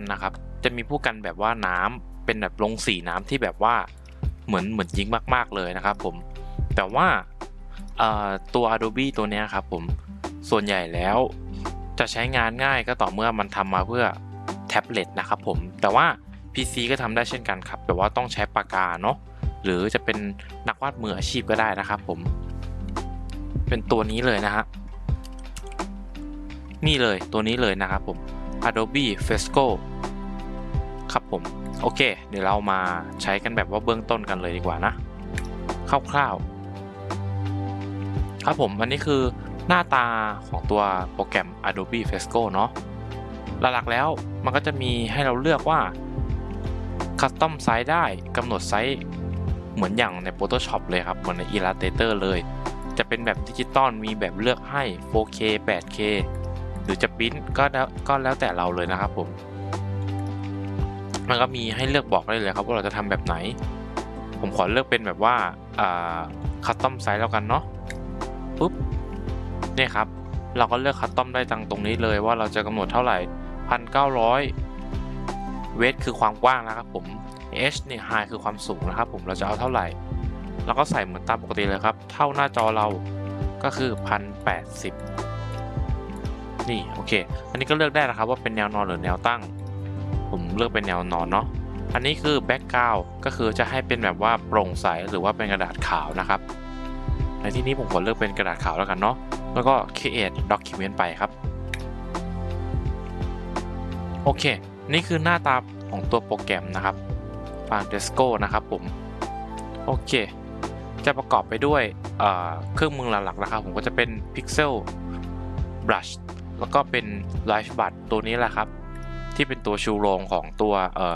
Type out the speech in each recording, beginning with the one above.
นะครับจะมีผู้กันแบบว่าน้ำเป็นแบบลงสีน้ำที่แบบว่าเหมือนยิงมากๆเลยนะครับผมแต่ว่าตัว Adobe ตัวเนี้ยครับผมส่วนใหญ่แล้วจะใช้งานง่ายก็ต่อเมื่อมันทำมาเพื่อแท็บเล็ตนะครับผมแต่ว่า PC ก็ทำได้เช่นกันครับแต่ว่าต้องใช้ปากกาเนาะหรือจะเป็นนักวาดมืออาชีพก็ได้นะครับผมเป็นตัวนี้เลยนะฮะนี่เลยตัวนี้เลยนะครับผม Adobe Fresco ครับผมโอเคเดี๋ยวเรามาใช้กันแบบว่าเบื้องต้นกันเลยดีกว่านะคร่าวๆครับผมอันนี้คือหน้าตาของตัวโปรแกรม Adobe Fresco เนาะหลักๆแล้วมันก็จะมีให้เราเลือกว่า Custom Size ได้กำหนดไซส์เหมือนอย่างใน Photoshop เลยครับเหมือนใน Illustrator เลยจะเป็นแบบดิจิตอลมีแบบเลือกให้ 4K 8K หรือจะปริ้นก็แล้วแต่เราเลยนะครับผมมันก็มีให้เลือกบอกได้เลยครับว่าเราจะทำแบบไหนผมขอเลือกเป็นแบบว่าCustom Size แล้วกันเนาะปุ๊บเนี่ยครับเราก็เลือก Custom ได้ตรงนี้เลยว่าเราจะกำหนดเท่าไหร่ 1,900 เวทคือความกว้างนะครับผม h เนี่ย high คือความสูงนะครับผมเราจะเอาเท่าไหร่เราก็ใส่เหมือนตามปกติเลยครับเท่าหน้าจอเราก็คือ 1080 นี่โอเคอันนี้ก็เลือกได้นะครับว่าเป็นแนวนอนหรือแนวตั้งผมเลือกเป็นแนวนอนเนาะอันนี้คือแบ็กกราวด์ก็คือจะให้เป็นแบบว่าโปร่งใสหรือว่าเป็นกระดาษขาวนะครับในที่นี้ผมขอเลือกเป็นกระดาษขาวแล้วกันเนาะแล้วก็ create document ไปครับโอเคนี่คือหน้าตาของตัวโปรแกรมนะครับ Fresco นะครับผมโอเคจะประกอบไปด้วยเครื่องมือหลักๆนะครับผมก็จะเป็น Pixel Brush แล้วก็เป็น Live Brush ตัวนี้แหละครับที่เป็นตัวชูโรงของตัว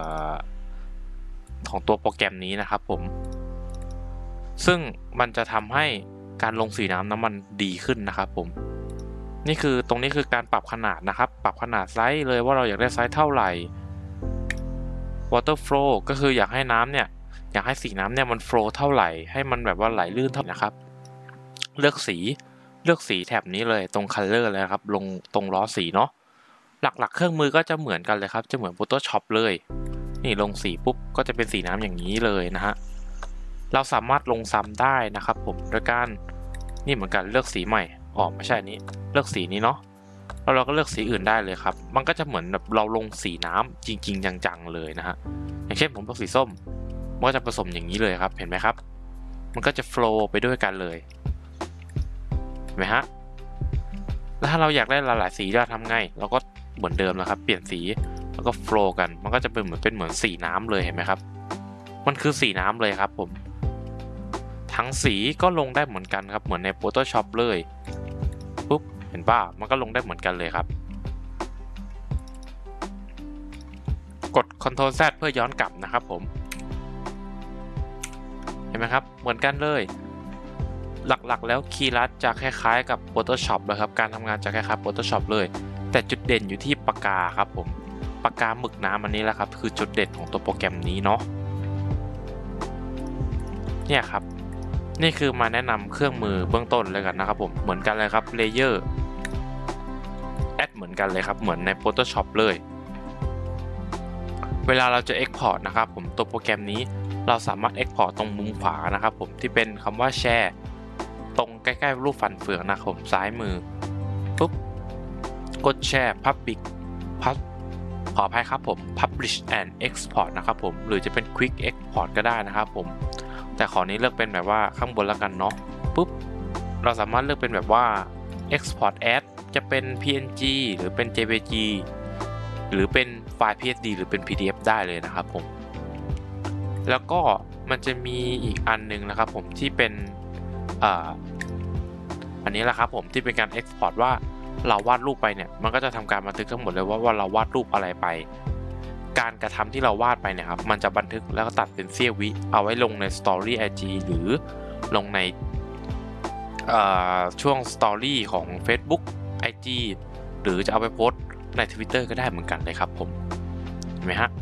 โปรแกรมนี้นะครับผมซึ่งมันจะทำให้การลงสีน้ำมันดีขึ้นนะครับผมนี่คือตรงนี้คือการปรับขนาดนะครับปรับขนาดไซส์เลยว่าเราอยากได้ไซส์เท่าไหร่ Water Flow ก็คืออยากให้น้ำเนี่ยอยากให้สีน้ำเนี่ยมัน flow เท่าไหร่ให้มันแบบว่าไหลลื่นเท่าไหร่นะครับเลือกสีแถบนี้เลยตรง color เลยครับลงตรงล้อสีเนาะหลักๆเครื่องมือก็จะเหมือนกันเลยครับจะเหมือน Photoshop เลยนี่ลงสีปุ๊บก็จะเป็นสีน้ำอย่างนี้เลยนะฮะเราสามารถลงซ้ำได้นะครับผมโดยการนี่เหมือนกันเลือกสีใหม่ไม่ใช่นี้เลือกสีนี้เนาะแล้วเราก็เลือกสีอื่นได้เลยครับมันก็จะเหมือนแบบเราลงสีน้ำจริงๆจังๆเลยนะฮะอย่างเช่นผมเลือกสีส้มมันก็จะผสมอย่างนี้เลยครับเห็นไหมครับมันก็จะโฟลว์ไปด้วยกันเลยเห็นไหมฮะแล้วถ้าเราอยากได้หลายๆสีเราทำไงเราก็เหมือนเดิมนะครับเปลี่ยนสีแล้วก็โฟลว์กันมันก็จะเป็นเหมือนสีน้ำเลยเห็นไหมครับมันคือสีน้ำเลยครับผมทั้งสีก็ลงได้เหมือนกันครับเหมือนใน Photoshop เลยปุ๊บเห็นป่ะมันก็ลงได้เหมือนกันเลยครับกด Ctrl Z เพื่อย้อนกลับนะครับผมเห็นไหมครับเหมือนกันเลยหลักๆแล้วคีย์ลัดจะคล้ายๆกับ Photoshop นะครับการทำงานจะคล้ายๆ Photoshop เลยแต่จุดเด่นอยู่ที่ปากกาครับผมปากกาหมึกน้ำอันนี้แหละครับคือจุดเด่นของตัวโปรแกรมนี้เนาะเนี่ยครับนี่คือมาแนะนำเครื่องมือเบื้องต้นเลยกันนะครับผมเหมือนกันเลยครับ Layer Add เหมือนกันเลยครับเหมือนใน Photoshop เลยเวลาเราจะ Export นะครับผมตัวโปรแกรมนี้เราสามารถ Export ตรงมุมขวานะครับผมที่เป็นคำว่า Share ตรงใกล้ๆรูปฟันเฟืองนะครับผมซ้ายมือปุ๊บกด Share Public ขออภัยครับผม Publish and Export นะครับผมหรือจะเป็น Quick Export ก็ได้นะครับผมแต่ขอนี้เลือกเป็นแบบว่าข้างบนแล้วกันเนาะปุ๊บเราสามารถเลือกเป็นแบบว่า Export As จะเป็น PNG หรือเป็น JPG หรือเป็นไฟล์ PSD หรือเป็น PDF ได้เลยนะครับผมแล้วก็มันจะมีอีกอันนึงนะครับผมที่เป็นอันนี้แหละครับผมที่เป็นการ Export ว่าเราวาดรูปไปเนี่ยมันก็จะทำการบันทึกทั้งหมดเลยว่าเราวาดรูปอะไรไปการกระทำที่เราวาดไปเนี่ยครับมันจะบันทึกแล้วก็ตัดเป็นเสี้ยววิเอาไว้ลงใน Story IG หรือลงในช่วง Story ของ Facebook IG หรือจะเอาไปโพสต์ใน Twitter ก็ได้เหมือนกันเลยครับผมเห็นไหมฮะ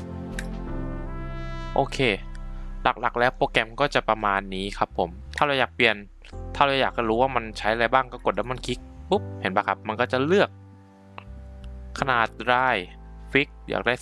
โอเคหลักๆแล้วโปรแกรมก็จะประมาณนี้ครับผมถ้าเราอยากเปลี่ยนถ้าเราอยากรู้ว่ามันใช้อะไรบ้างก็กดดับเบิลคลิกปุ๊บเห็นปะครับมันก็จะเลือกขนาดรายฟิกอยากได้